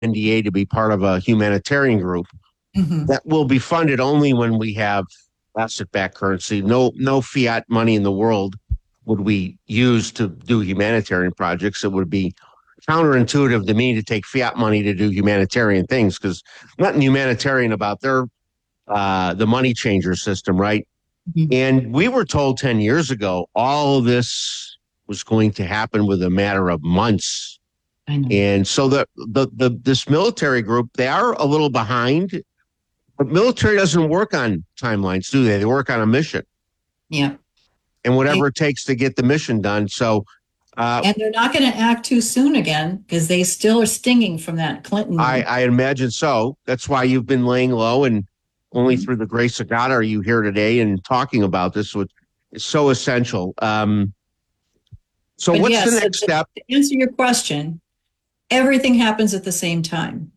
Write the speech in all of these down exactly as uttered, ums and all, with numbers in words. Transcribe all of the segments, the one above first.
N D A to be part of a humanitarian group mm-hmm. that will be funded only when we have asset-backed currency. No, no fiat money in the world would we use to do humanitarian projects. It would be counterintuitive to me to take fiat money to do humanitarian things because nothing humanitarian about their uh, the money changer system, right? Mm-hmm. And we were told ten years ago all of this was going to happen with a matter of months. I know. And so the, the the this military group, they are a little behind, but military doesn't work on timelines, do they? They work on a mission. Yeah. And whatever it takes to get the mission done. So, uh, and they're not going to act too soon again because they still are stinging from that Clinton. I, I imagine so. That's why you've been laying low, and only mm-hmm. through the grace of God are you here today and talking about this, which is so essential. Um, so, but what's yes, the next to, step? To answer your question, everything happens at the same time.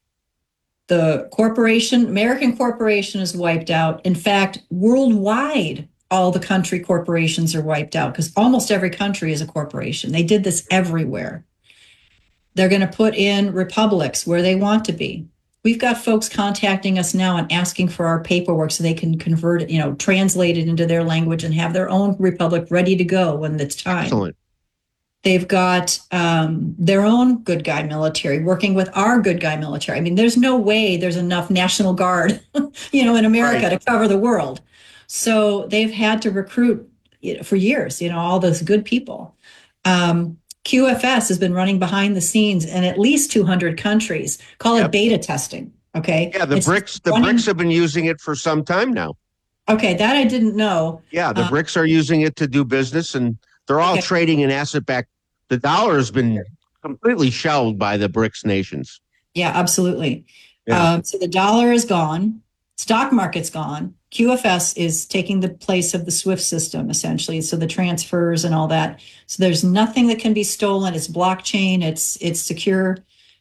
The corporation, American corporation, is wiped out. In fact, worldwide, all the country corporations are wiped out because almost every country is a corporation. They did this everywhere. They're going to put in republics where they want to be. We've got folks contacting us now and asking for our paperwork so they can convert it, you know, translate it into their language and have their own republic ready to go when it's time. Excellent. They've got um, their own good guy military working with our good guy military. I mean, there's no way there's enough National Guard, you know, in America right. to cover the world. So they've had to recruit you know, for years, you know, all those good people. Um, Q F S has been running behind the scenes in at least two hundred countries. Call yep. it beta testing. Okay. Yeah, the it's BRICS. The running... BRICS have been using it for some time now. Okay, that I didn't know. Yeah, the uh, BRICS are using it to do business, and they're all okay. trading in asset-backed. The dollar has been completely shelved by the BRICS nations. Yeah, absolutely. Yeah. Um, so the dollar is gone. Stock market's gone. Q F S is taking the place of the SWIFT system, essentially. So the transfers and all that. So there's nothing that can be stolen. It's blockchain. It's it's secure.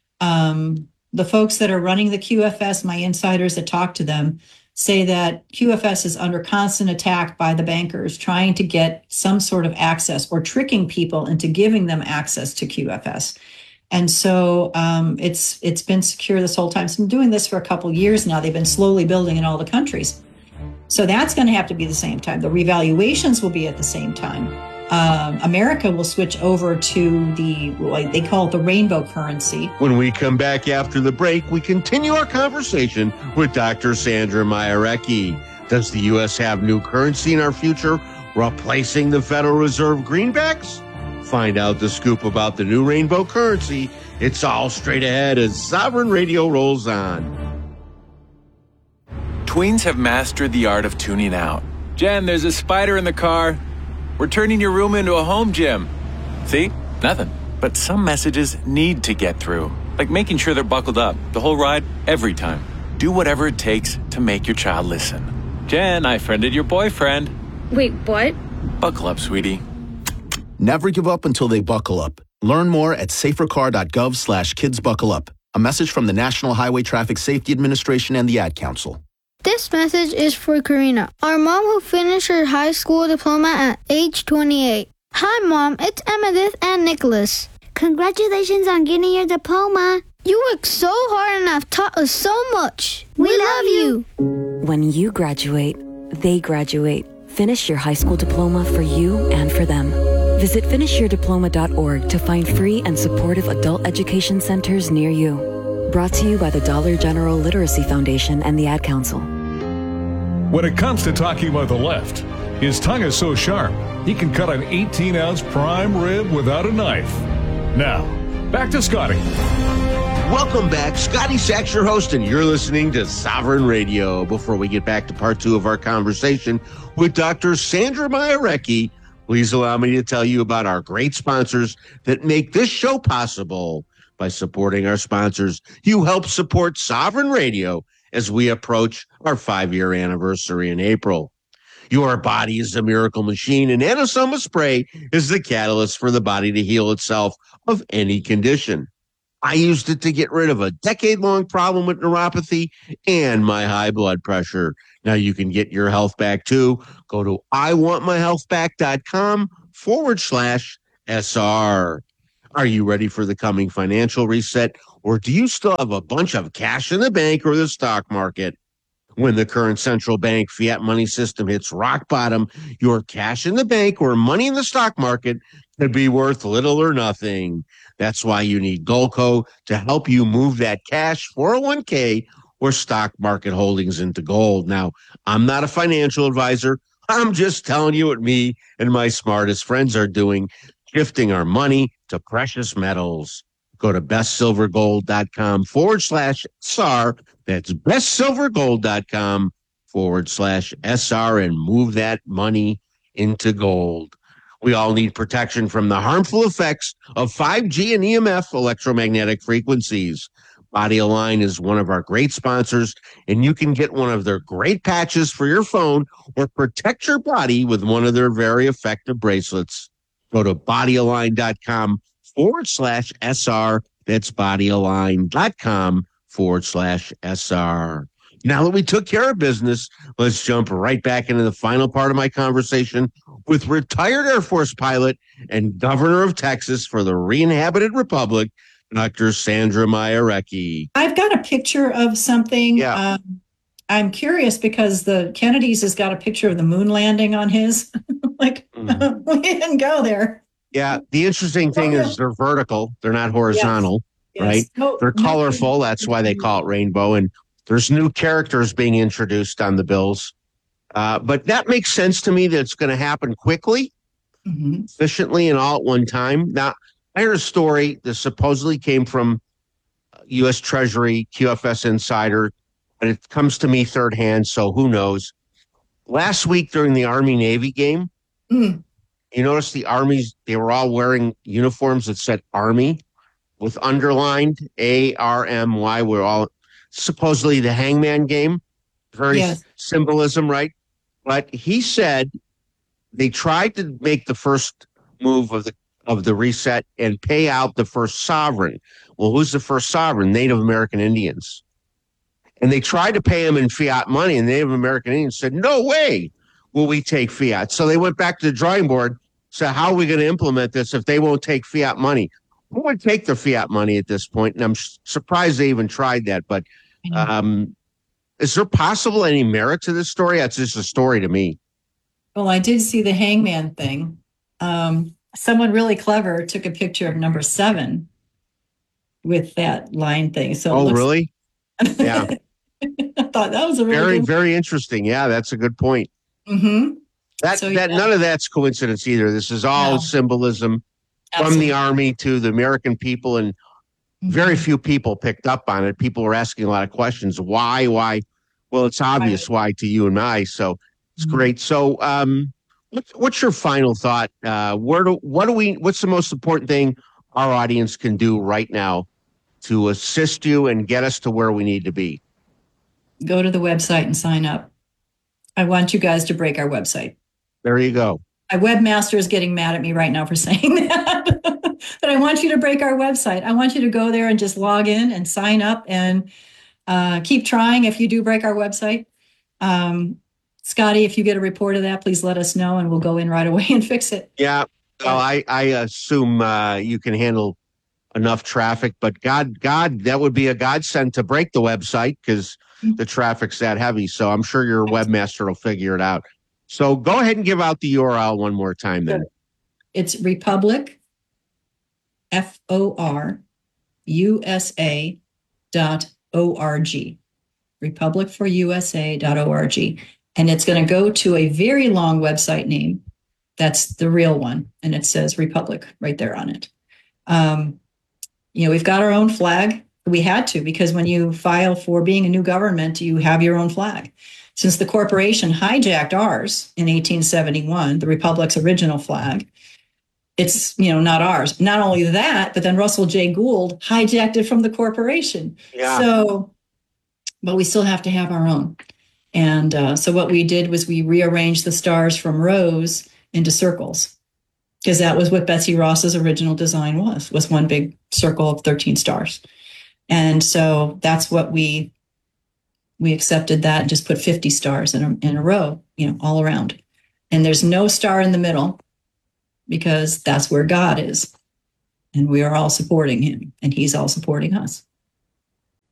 Um, the folks that are running the Q F S, my insiders that talk to them, say that Q F S is under constant attack by the bankers trying to get some sort of access or tricking people into giving them access to Q F S. And so um, it's it's been secure this whole time. So I'm doing this for a couple of years now. They've been slowly building in all the countries. So that's going to have to be the same time. The revaluations will be at the same time. Um, America will switch over to the, like they call it the rainbow currency. When we come back after the break, we continue our conversation with Doctor Sandra Mayarecki. Does the U S have new currency in our future, replacing the Federal Reserve greenbacks? Find out the scoop about the new rainbow currency. It's all straight ahead as Sovereign Radio rolls on. Tweens have mastered the art of tuning out. Jen, there's a spider in the car. We're turning your room into a home gym. See? Nothing. But some messages need to get through. Like making sure they're buckled up the whole ride, every time. Do whatever it takes to make your child listen. Jen, I friended your boyfriend. Wait, what? Buckle up, sweetie. Never give up until they buckle up. Learn more at safercar.gov slash kids buckle up. A message from the National Highway Traffic Safety Administration and the Ad Council. This message is for Karina, our mom who finished her high school diploma at age twenty-eight. Hi, Mom. It's Emmettith and Nicholas. Congratulations on getting your diploma. You worked so hard and have taught us so much. We, we love you. When you graduate, they graduate. Finish your high school diploma for you and for them. Visit finish your diploma dot org to find free and supportive adult education centers near you. Brought to you by the Dollar General Literacy Foundation and the Ad Council. When it comes to talking about the left, his tongue is so sharp, he can cut an eighteen ounce prime rib without a knife. Now, back to Scotty. Welcome back. Scotty Sachs, your host, and you're listening to Sovereign Radio. Before we get back to part two of our conversation with Doctor Sandra Mayarecki, please allow me to tell you about our great sponsors that make this show possible. By supporting our sponsors, you help support Sovereign Radio as we approach our five-year anniversary in April. Your body is a miracle machine, and Anasoma Spray is the catalyst for the body to heal itself of any condition. I used it to get rid of a decade-long problem with neuropathy and my high blood pressure. Now you can get your health back, too. Go to iwantmyhealthback.com forward slash SR. Are you ready for the coming financial reset? Or do you still have a bunch of cash in the bank or the stock market? When the current central bank fiat money system hits rock bottom, your cash in the bank or money in the stock market could be worth little or nothing. That's why you need Goldco to help you move that cash, four oh one k, or stock market holdings into gold. Now, I'm not a financial advisor. I'm just telling you what me and my smartest friends are doing, shifting our money to precious metals. Go to bestsilvergold.com forward slash SAR. That's bestsilvergold.com forward slash SR and move that money into gold. We all need protection from the harmful effects of five G and E M F electromagnetic frequencies. Body Align is one of our great sponsors, and you can get one of their great patches for your phone or protect your body with one of their very effective bracelets. Go to bodyalign.com forward slash SR. That's bodyalign.com forward slash SR. Now that we took care of business, let's jump right back into the final part of my conversation with retired Air Force pilot and governor of Texas for the re-inhabited republic, Doctor Sandra Mayarecki. I've got a picture of something. Yeah. Um, I'm curious because the Kennedy's has got a picture of the moon landing on his. Like, mm. we didn't go there. Yeah. The interesting thing oh, is they're vertical. They're not horizontal, yes. right? Yes. No, they're colorful. No, That's why they call it rainbow. And there's new characters being introduced on the bills. Uh, but that makes sense to me that it's going to happen quickly, mm-hmm. efficiently, and all at one time. Now, I heard a story that supposedly came from U S Treasury, Q F S Insider, but it comes to me third hand, so who knows. Last week during the Army-Navy game, mm. you notice the Army's, they were all wearing uniforms that said Army with underlined A R M Y. We're all supposedly the hangman game. Very yes. symbolism, right? But he said they tried to make the first move of the of the reset and pay out the first sovereign. Well, who's the first sovereign? Native American Indians. And they tried to pay them in fiat money, and Native American Indians said, no way will we take fiat. So they went back to the drawing board. So how are we going to implement this if they won't take fiat money? Who would take the fiat money at this point? And I'm surprised they even tried that. But um, is there possible any merit to this story? That's just a story to me. Well, I did see the hangman thing. Um, Someone really clever took a picture of number seven with that line thing. So oh, looks- really? Yeah. I thought that was a really very, good- very interesting. Yeah, that's a good point. Mm-hmm. That so, that yeah. none of that's coincidence either. This is all no. symbolism Absolutely. From the Army to the American people, and mm-hmm. very few people picked up on it. People were asking a lot of questions. Why? Why? Well, it's obvious why, why to you and I. So it's mm-hmm. great. So. um What's, what's your final thought? Uh, where do what do we? What's the most important thing our audience can do right now to assist you and get us to where we need to be? Go to the website and sign up. I want you guys to break our website. There you go. My webmaster is getting mad at me right now for saying that, but I want you to break our website. I want you to go there and just log in and sign up and uh, keep trying. If you do break our website. Um, Scotty, if you get a report of that, please let us know and we'll go in right away and fix it. Yeah. Well, I, I assume uh, you can handle enough traffic, but God, God, that would be a godsend to break the website because mm-hmm. the traffic's that heavy. So I'm sure your Absolutely. webmaster will figure it out. So go ahead and give out the U R L one more time then. It's Republic, F O R, U S A dot O R G. Republic for U S A dot O R G. And it's going to go to a very long website name. That's the real one. And it says Republic right there on it. Um, you know, we've got our own flag. We had to, because when you file for being a new government, you have your own flag. Since the corporation hijacked ours in eighteen seventy-one, the Republic's original flag, it's, you know, not ours. Not only that, but then Russell J. Gould hijacked it from the corporation. Yeah. So, but we still have to have our own. And uh, so what we did was we rearranged the stars from rows into circles, because that was what Betsy Ross's original design was, was one big circle of thirteen stars. And so that's what we, we accepted that and just put fifty stars in a, in a row, you know, all around. And there's no star in the middle because that's where God is. And we are all supporting him and he's all supporting us.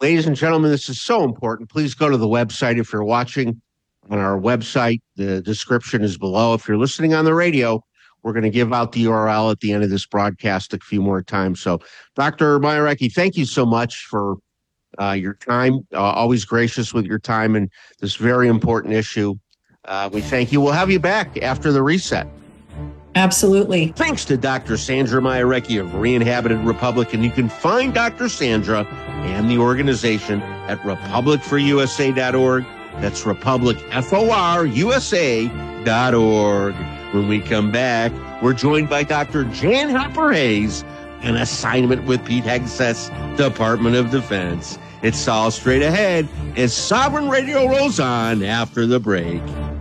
Ladies and gentlemen, this is so important. Please go to the website if you're watching on our website. The description is below. If you're listening on the radio, we're going to give out the U R L at the end of this broadcast a few more times. So, Doctor Mayarecki, thank you so much for uh, your time. Uh, always gracious with your time and this very important issue. Uh, we thank you. We'll have you back after the reset. Absolutely. Thanks to Doctor Sandra Mayarecki of Re-Inhabited Republic. And you can find Doctor Sandra and the organization at republic for u s a dot org. That's Republic, F O R U S A dot org. When we come back, we're joined by Doctor Jan Halper Hayes, an assignment with Pete Hegseth's Department of Defense. It's all straight ahead as Sovereign Radio rolls on after the break.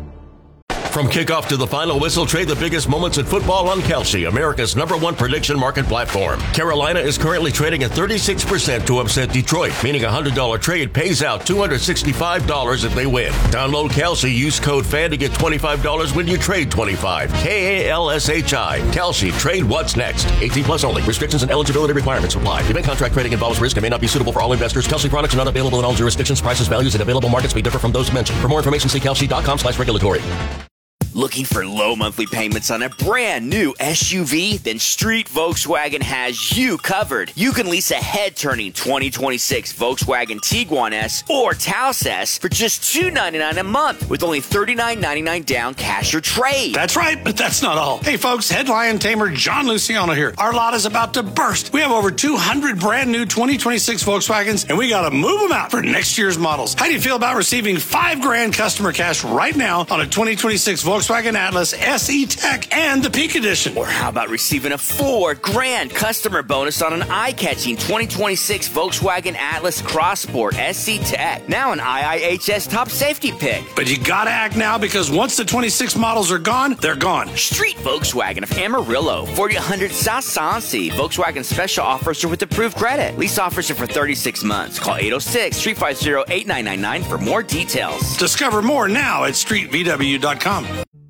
From kickoff to the final whistle, trade the biggest moments in football on Kalshi, America's number one prediction market platform. Carolina is currently trading at thirty-six percent to upset Detroit, meaning a one hundred dollars trade pays out two hundred sixty-five dollars if they win. Download Kalshi, use code FAN to get twenty-five dollars when you trade twenty-five dollars. K A L S H I. Kalshi, trade what's next. eighteen plus only. Restrictions and eligibility requirements apply. Event contract trading involves risk and may not be suitable for all investors. Kalshi products are not available in all jurisdictions. Prices, values, and available markets may differ from those mentioned. For more information, see kalshi dot com slash regulatory. Looking for low monthly payments on a brand new S U V? Then Street Volkswagen has you covered. You can lease a head-turning twenty twenty-six Volkswagen Tiguan S or Taos S for just two hundred ninety-nine dollars a month with only thirty-nine ninety-nine down cash or trade. That's right, but that's not all. Hey folks, head lion tamer John Luciano here. Our lot is about to burst. We have over two hundred brand new twenty twenty-six Volkswagens and we gotta move them out for next year's models. How do you feel about receiving five grand customer cash right now on a twenty twenty-six Volkswagen Atlas S E Tech and the Peak Edition? Or how about receiving a four grand customer bonus on an eye-catching twenty twenty-six Volkswagen Atlas Cross Sport S E Tech, now an I I H S top safety pick. But you gotta act now because once the twenty-six models are gone, they're gone. Street Volkswagen of Amarillo, forty hundred South Sansi. Volkswagen special offers are with approved credit. Lease offers are for thirty-six months. Call eight oh six, three five zero, eight nine nine nine for more details. Discover more now at street v w dot com.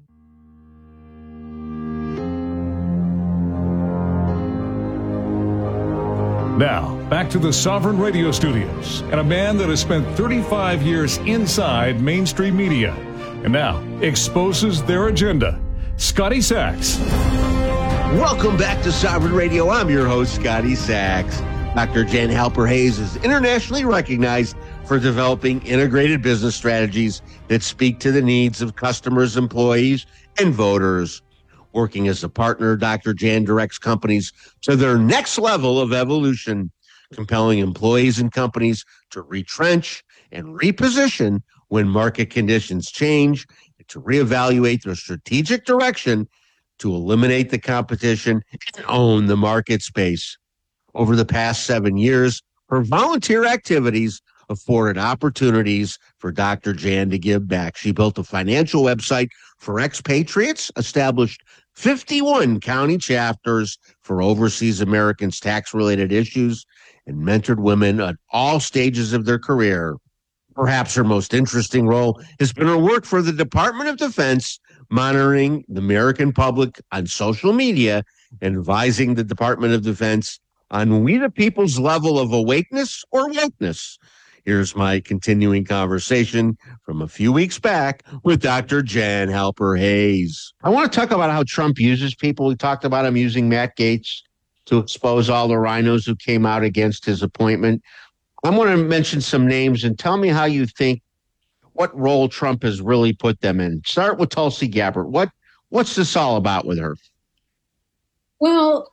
Now, back to the Sovereign Radio studios and a man that has spent thirty-five years inside mainstream media and now exposes their agenda, Scotty Sachs. Welcome back to Sovereign Radio. I'm your host, Scotty Sachs. Doctor Jan Halper Hayes is internationally recognized for developing integrated business strategies that speak to the needs of customers, employees, and voters. Working as a partner, Doctor Jan directs companies to their next level of evolution, compelling employees and companies to retrench and reposition when market conditions change, and to reevaluate their strategic direction to eliminate the competition and own the market space. Over the past seven years, her volunteer activities afforded opportunities for Doctor Jan to give back. She built a financial website for expatriates, established fifty-one county chapters for overseas Americans' tax-related issues, and mentored women at all stages of their career. Perhaps her most interesting role has been her work for the Department of Defense, monitoring the American public on social media and advising the Department of Defense on we the people's level of awakeness or wokeness. Here's my continuing conversation from a few weeks back with Doctor Jan Halper Hayes. I want to talk about how Trump uses people. We talked about him using Matt Gaetz to expose all the rhinos who came out against his appointment. I want to mention some names and tell me how you think, what role Trump has really put them in. Start with Tulsi Gabbard. What What's this all about with her? Well,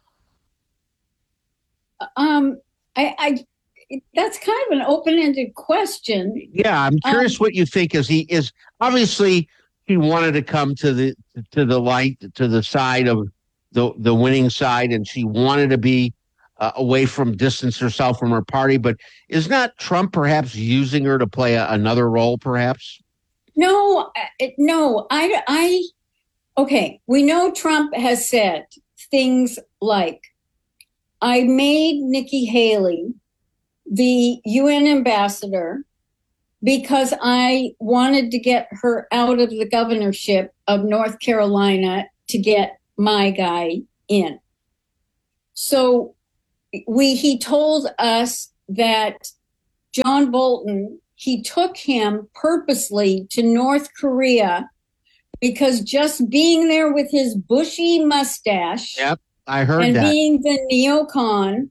um, I... I that's kind of an open-ended question. Yeah, I'm curious um, what you think. Is he is obviously he wanted to come to the to the light, to the side of the the winning side, and she wanted to be uh, away from distance herself from her party. But is not Trump perhaps using her to play a, another role? Perhaps. No, no. I I okay. We know Trump has said things like, "I made Nikki Haley the U N ambassador because I wanted to get her out of the governorship of North Carolina to get my guy in." So we he told us that John Bolton, he took him purposely to North Korea because just being there with his bushy mustache. Yep, I heard and that. And being the neocon.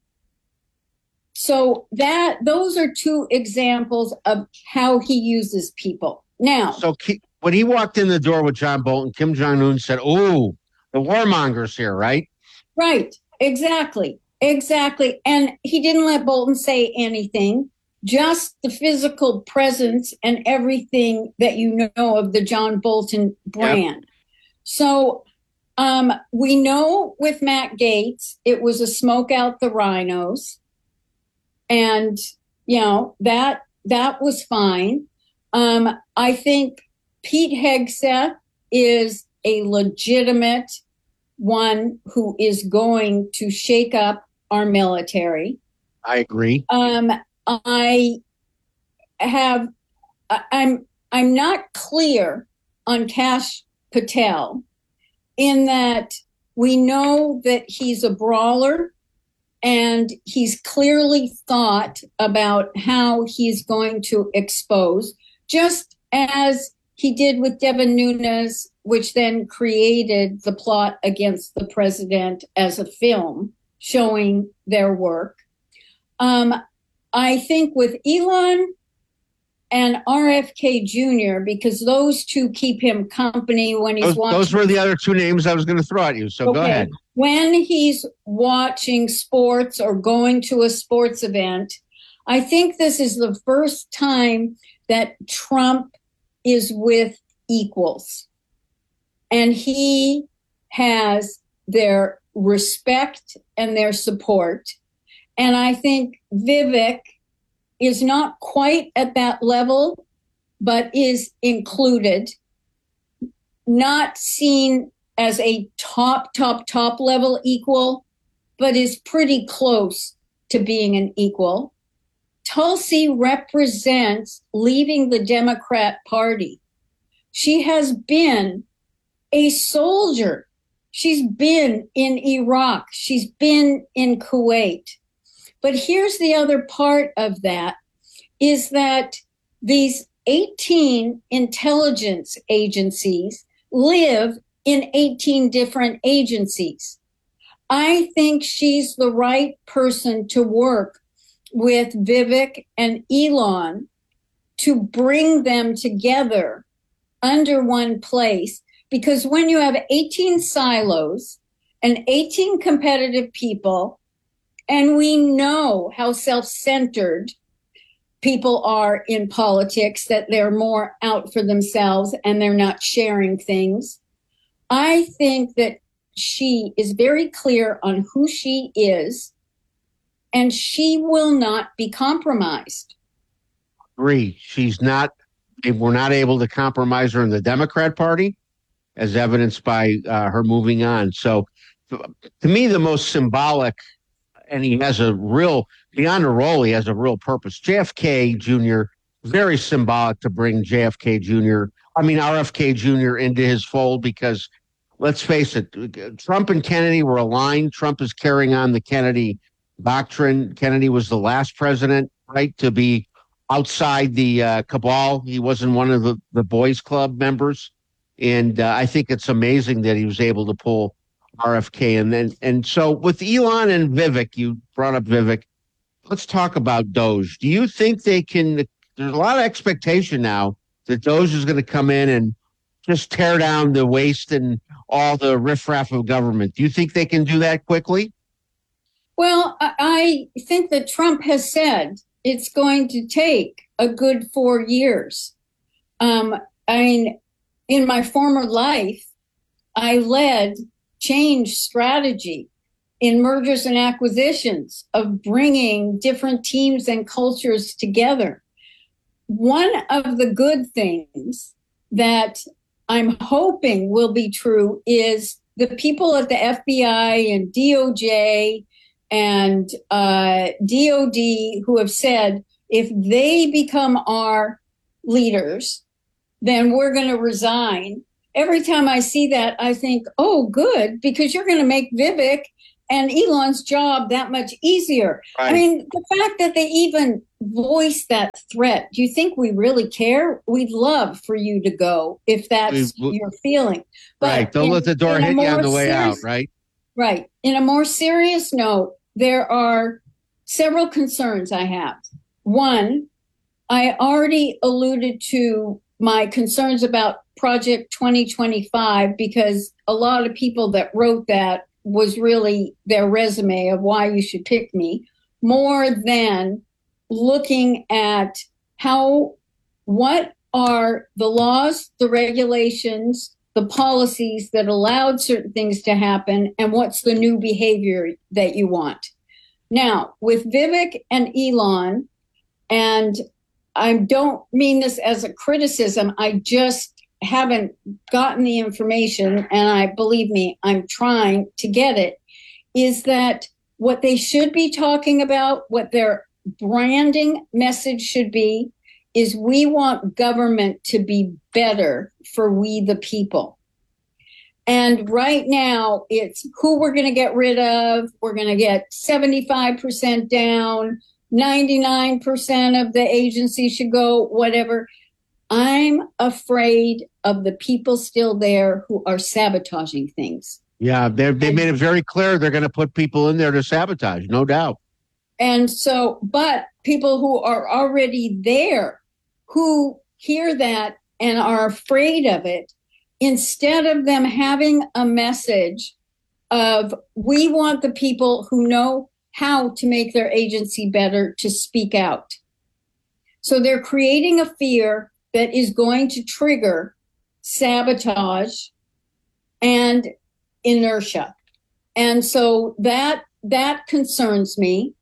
So that those are two examples of how he uses people. Now, so when he walked in the door with John Bolton, Kim Jong-un said, "Oh, the warmonger's here," right? Right. Exactly. Exactly. And he didn't let Bolton say anything, just the physical presence and everything that you know of the John Bolton brand. Yep. So um, we know with Matt Gaetz, it was a smoke out the rhinos. And, you know, that that was fine. Um, I think Pete Hegseth is a legitimate one who is going to shake up our military. I agree. Um, I have, I'm, I'm not clear on Kash Patel in that we know that he's a brawler and he's clearly thought about how he's going to expose, just as he did with Devin Nunes, which then created the plot against the president as a film showing their work. Um, I think with Elon and R F K Junior, because those two keep him company when he's those, watching. Those were the other two names I was going to throw at you, so okay. Go ahead. When he's watching sports or going to a sports event, I think this is the first time that Trump is with equals. And he has their respect and their support. And I think Vivek is not quite at that level, but is included, not seen as a top, top, top level equal, but is pretty close to being an equal. Tulsi represents leaving the Democrat Party. She has been a soldier. She's been in Iraq. She's been in Kuwait. But here's the other part of that, is that these eighteen intelligence agencies live in eighteen different agencies. I think she's the right person to work with Vivek and Elon to bring them together under one place. Because when you have eighteen silos and eighteen competitive people, and we know how self-centered people are in politics, that they're more out for themselves and they're not sharing things, I think that she is very clear on who she is, and she will not be compromised. Agree. She's not, we're not able to compromise her in the Democrat Party, as evidenced by uh, her moving on. So to me, the most symbolic, and he has a real, beyond a role, he has a real purpose. J F K Junior, very symbolic to bring J F K Junior, I mean, R F K Junior into his fold, because let's face it, Trump and Kennedy were aligned. Trump is carrying on the Kennedy doctrine. Kennedy was the last president, right, to be outside the uh, cabal. He wasn't one of the, the boys club members. And uh, I think it's amazing that he was able to pull R F K. And then, and so with Elon and Vivek, you brought up Vivek. Let's talk about Doge. Do you think they can, there's a lot of expectation now that Doge is going to come in and just tear down the waste and all the riffraff of government. Do you think they can do that quickly? Well, I think that Trump has said it's going to take a good four years. Um, I mean, in my former life, I led change strategy in mergers and acquisitions of bringing different teams and cultures together. One of the good things that I'm hoping will be true is the people at the F B I and D O J and uh, D O D who have said, if they become our leaders, then we're going to resign. Every time I see that, I think, oh, good, because you're going to make Vivek and Elon's job that much easier. Right. I mean, the fact that they even voiced that threat, do you think we really care? We'd love for you to go if that's we, your feeling. But right. Don't in, let the door hit you on the way serious, out, right? Right. In a more serious note, there are several concerns I have. One, I already alluded to my concerns about Project twenty twenty-five because a lot of people that wrote that was really their resume of why you should pick me, more than looking at how, what are the laws, the regulations, the policies that allowed certain things to happen, and what's the new behavior that you want. Now, with Vivek and Elon, and I don't mean this as a criticism, I just haven't gotten the information, and I believe me, I'm trying to get it, is that what they should be talking about, what their branding message should be, is we want government to be better for we the people. And right now, it's who we're going to get rid of. We're going to get seventy-five percent down, ninety-nine percent of the agency should go, whatever. I'm afraid of the people still there who are sabotaging things. Yeah, they they made it very clear they're going to put people in there to sabotage, no doubt. And so, but people who are already there, who hear that and are afraid of it, instead of them having a message of, we want the people who know how to make their agency better to speak out. So they're creating a fear that is going to trigger sabotage and inertia. And so that that concerns me.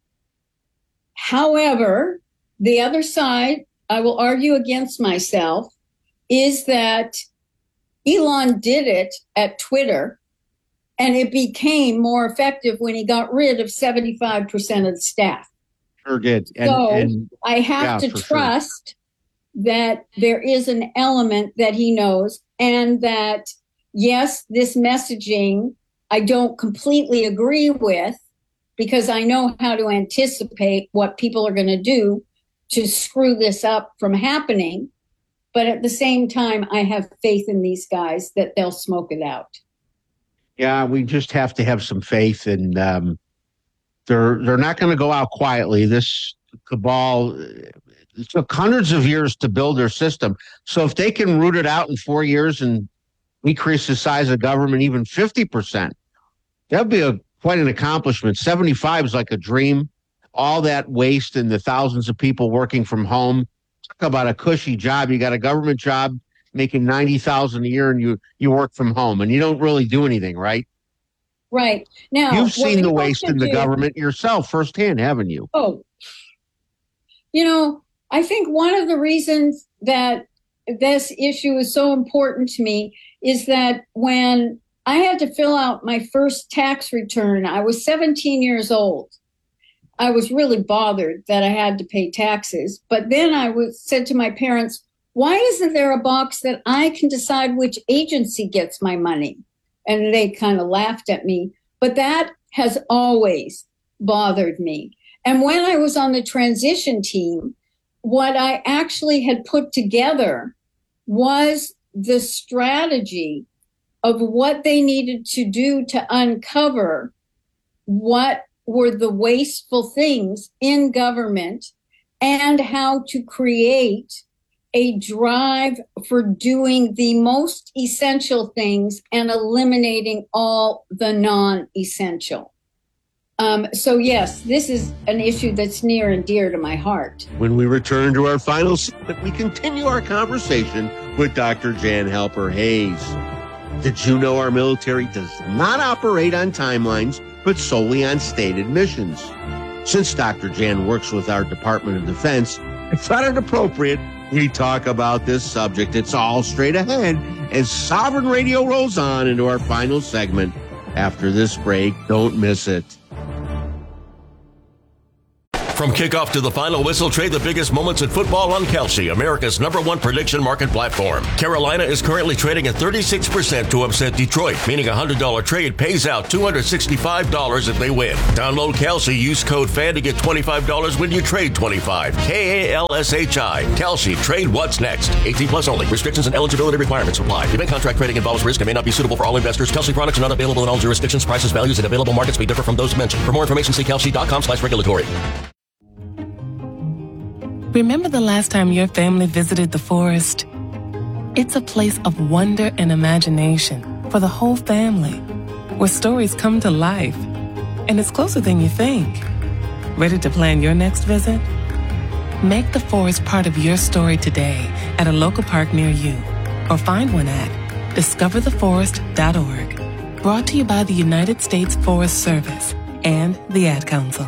However, the other side, I will argue against myself, is that Elon did it at Twitter, and it became more effective when he got rid of seventy-five percent of the staff. Sure did. And, so and, I have yeah, to trust sure. that there is an element that he knows, and that, yes, this messaging I don't completely agree with, because I know how to anticipate what people are going to do to screw this up from happening. But at the same time, I have faith in these guys that they'll smoke it out. Yeah, we just have to have some faith, and um, they're they're not going to go out quietly. This cabal, it took hundreds of years to build their system. So if they can root it out in four years and increase the size of government even fifty percent, that'd be a quite an accomplishment. seventy-five is like a dream. All that waste and the thousands of people working from home. Talk about a cushy job. You got a government job making ninety thousand dollars a year, and you, you work from home, and you don't really do anything, right? Right. Now, you've seen the waste in the do, government yourself firsthand, haven't you? Oh, you know, I think one of the reasons that this issue is so important to me is that when I had to fill out my first tax return, I was seventeen years old. I was really bothered that I had to pay taxes. But then I was said to my parents, why isn't there a box that I can decide which agency gets my money? And they kind of laughed at me. But that has always bothered me. And when I was on the transition team, what I actually had put together was the strategy of what they needed to do to uncover what were the wasteful things in government and how to create a drive for doing the most essential things and eliminating all the non-essential. Um, so, yes, this is an issue that's near and dear to my heart. When we return to our final segment, we continue our conversation with Doctor Jan Halper Hayes. Did you know our military does not operate on timelines, but solely on stated missions? Since Doctor Jan works with our Department of Defense, I thought it appropriate we talk about this subject. It's all straight ahead as Sovereign Radio rolls on into our final segment. After this break, don't miss it. From kickoff to the final whistle, trade the biggest moments in football on Kalshi, America's number one prediction market platform. Carolina is currently trading at thirty-six percent to upset Detroit, meaning a one hundred dollars trade pays out two hundred sixty-five dollars if they win. Download Kalshi, use code FAN to get twenty-five dollars when you trade twenty-five dollars. K A L S H I. Kalshi, trade what's next. eighteen plus only. Restrictions and eligibility requirements apply. Event contract trading involves risk and may not be suitable for all investors. Kalshi products are not available in all jurisdictions. Prices, values, and available markets may differ from those mentioned. For more information, see kalshi.com slash regulatory. Remember the last time your family visited the forest? It's a place of wonder and imagination for the whole family, where stories come to life. And it's closer than you think. Ready to plan your next visit? Make the forest part of your story today at a local park near you, or find one at discover the forest dot org. Brought to you by the United States Forest Service and the Ad Council.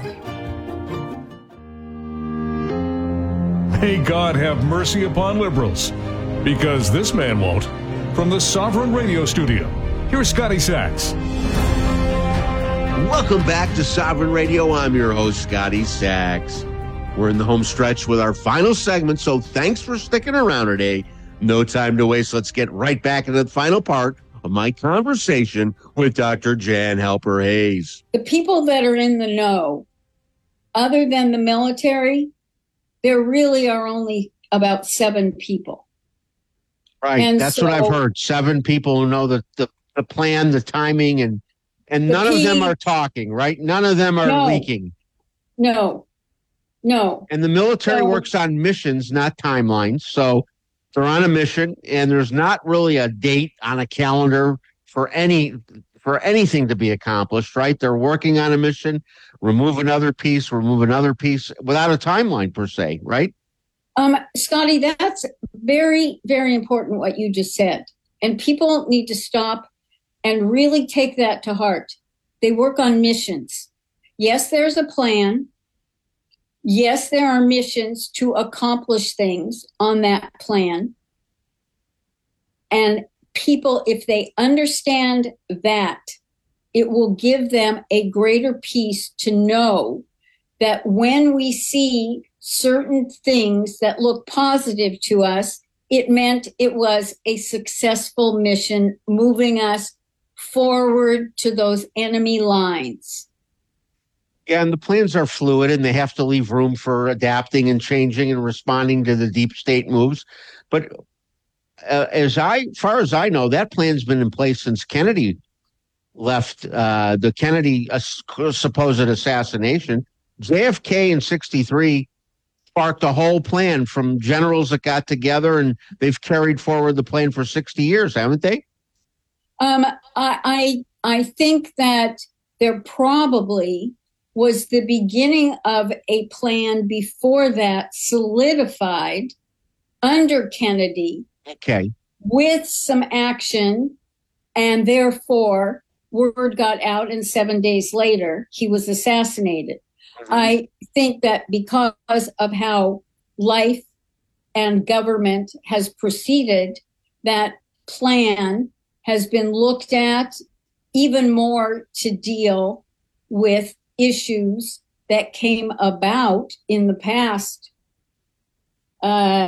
May God have mercy upon liberals, because this man won't. From the Sovereign Radio Studio, here's Scotty Sachs. Welcome back to Sovereign Radio. I'm your host, Scotty Sachs. We're in the home stretch with our final segment, so thanks for sticking around today. No time to waste. Let's get right back into the final part of my conversation with Doctor Jan Halper Hayes. The people that are in the know, other than the military, there really are only about seven people. Right. And That's so, what I've heard. Seven people who know the, the, the plan, the timing, and and The none key- of them are talking, right? None of them are No. leaking. No, no. And the military So- works on missions, not timelines. So they're on a mission, and there's not really a date on a calendar for any for anything to be accomplished, right? They're working on a mission, remove another piece, remove another piece without a timeline per se, right? Um, Scotty, that's very, very important what you just said. And people need to stop and really take that to heart. They work on missions. Yes, there's a plan. Yes, there are missions to accomplish things on that plan. And people, if they understand that, it will give them a greater peace to know that when we see certain things that look positive to us, it meant it was a successful mission moving us forward to those enemy lines. Yeah, and the plans are fluid, and they have to leave room for adapting and changing and responding to the deep state moves. But uh, as I, far as I know, that plan's been in place since Kennedy left uh, the Kennedy uh, supposed assassination. J F K in sixty-three sparked a whole plan from generals that got together, and they've carried forward the plan for sixty years, haven't they? Um, I, I, I think that there probably was the beginning of a plan before that solidified under Kennedy. Okay. With some action, and therefore word got out, and seven days later he was assassinated. Mm-hmm. I think that because of how life and government has proceeded, that plan has been looked at even more to deal with issues that came about in the past uh,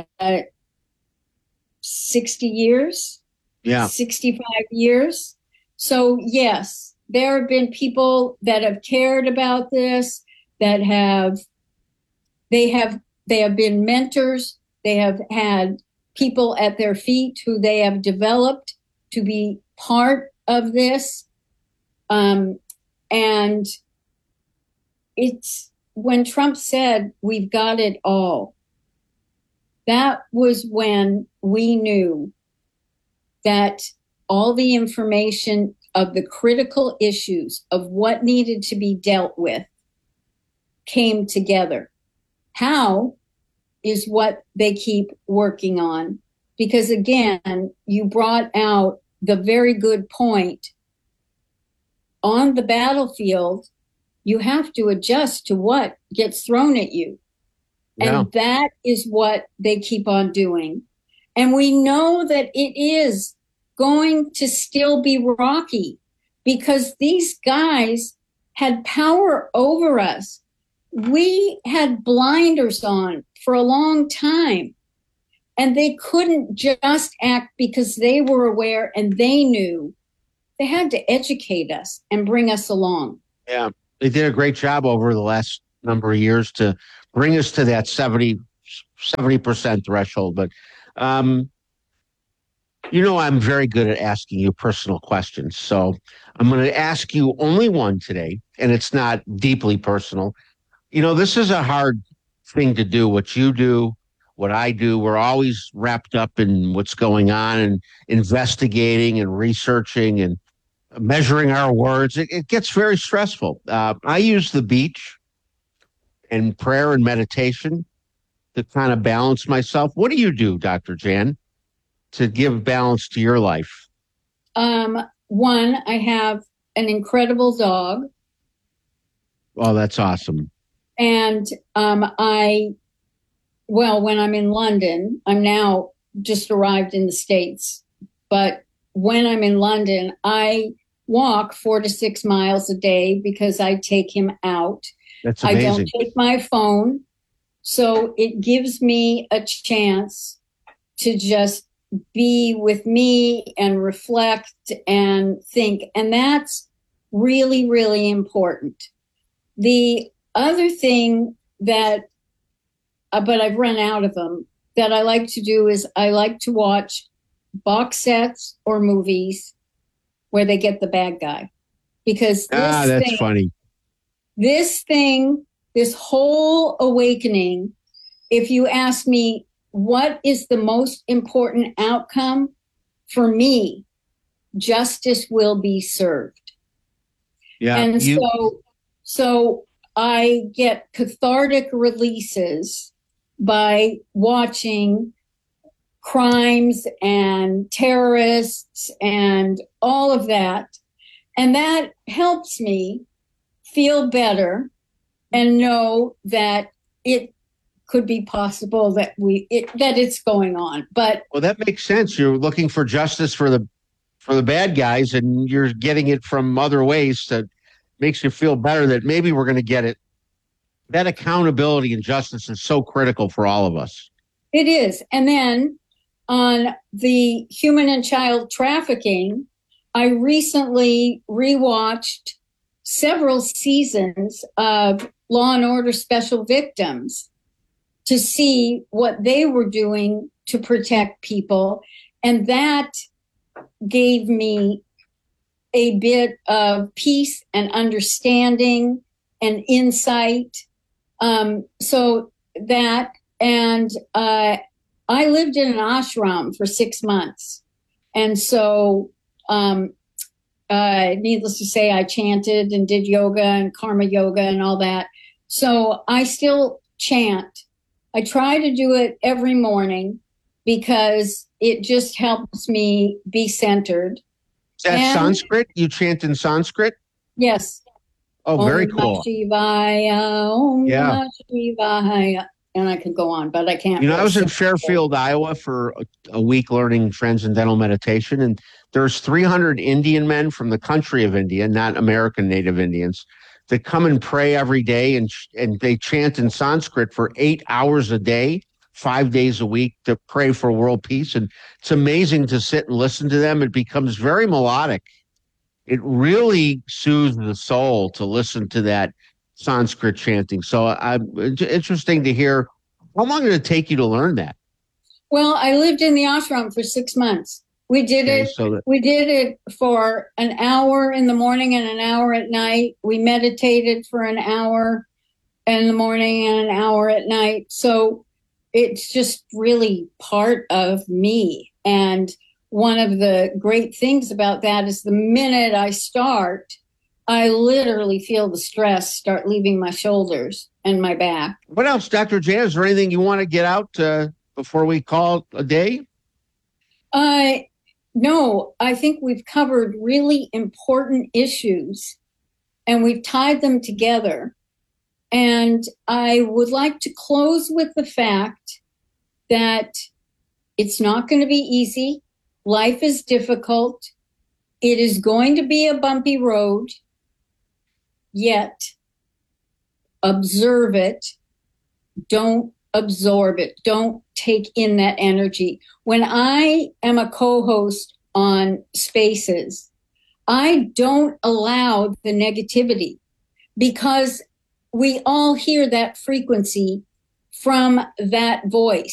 sixty years, yeah, sixty-five years. So yes, there have been people that have cared about this, that have, they have, they have been mentors. They have had people at their feet who they have developed to be part of this. Um, and it's when Trump said, we've got it all. That was when we knew that all the information of the critical issues of what needed to be dealt with came together. How is what they keep working on. Because again, you brought out the very good point. On the battlefield, you have to adjust to what gets thrown at you. Yeah. And that is what they keep on doing. And we know that it is going to still be rocky because these guys had power over us. we had blinders on for a long time, and they couldn't just act because they were aware and they knew. They had to educate us and bring us along. Yeah, they did a great job over the last number of years to bring us to that seventy percent threshold. But, um, you know, I'm very good at asking you personal questions. So I'm going to ask you only one today, and it's not deeply personal. You know, this is a hard thing to do, what you do, what I do. We're always wrapped up in what's going on and investigating and researching and measuring our words. It, it gets very stressful. Uh, I use the beach and prayer and meditation to kind of balance myself. What do you do, Doctor Jan, to give balance to your life? Um, one, I have an incredible dog. Oh, that's awesome. And um, I, well, when I'm in London, I'm now just arrived in the States, but when I'm in London, I walk four to six miles a day because I take him out. That's amazing. I don't take my phone. So it gives me a chance to just be with me and reflect and think. And that's really, really important. The other thing that, uh, but I've run out of them, that I like to do is I like to watch box sets or movies where they get the bad guy. Because this ah, that's thing, funny. This thing, this whole awakening, if you ask me, what is the most important outcome for me? Justice will be served. Yeah. And you- so, so I get cathartic releases by watching crimes and terrorists and all of that. And that helps me feel better and know that it could be possible that we it, that it's going on. But well, that makes sense. You're looking for justice for the for the bad guys, and you're getting it from other ways that makes you feel better that maybe we're going to get it. That accountability and justice is so critical for all of us. It is. And then on the human and child trafficking, I recently rewatched several seasons of Law and Order Special Victims to see what they were doing to protect people. And that gave me a bit of peace and understanding and insight. Um, so that, and uh, I lived in an ashram for six months. And so, um, uh, needless to say, I chanted and did yoga and karma yoga and all that. So I still chant. I try to do it every morning because it just helps me be centered. Is that And- Sanskrit? You chant in Sanskrit? Yes. Oh, very Om cool. Namah Shivaya, Om Yeah. Namah Shivaya. And I could go on, but I can't. You know, I really was in sing. Fairfield, Iowa for a, a week learning transcendental meditation, and there's three hundred Indian men from the country of India, not American Native Indians, that come and pray every day, and and they chant in Sanskrit for eight hours a day, five days a week to pray for world peace. And it's amazing to sit and listen to them. It becomes very melodic. It really soothes the soul to listen to that Sanskrit chanting. So I'm it's interesting to hear. How long did it take you to learn that? Well, I lived in the ashram for six months. We did Okay, it. so that- We did it for an hour in the morning and an hour at night. We meditated for an hour in the morning and an hour at night. So it's just really part of me. And one of the great things about that is the minute I start, I literally feel the stress start leaving my shoulders and my back. What else, Doctor Jan? Is there anything you want to get out uh, before we call it a day? Uh, no, I think we've covered really important issues and we've tied them together. And I would like to close with the fact that it's not going to be easy. Life is difficult. It is going to be a bumpy road. Yet, observe it. Don't absorb it. Don't take in that energy. When I am a co-host on Spaces, I don't allow the negativity because we all hear that frequency from that voice.